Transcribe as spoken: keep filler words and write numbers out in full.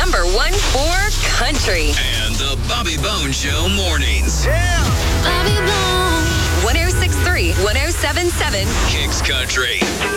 number one for country. And the Bobby Bone Show mornings. Bobby Bone. one oh six point three, one oh seven point seven. Kicks Country.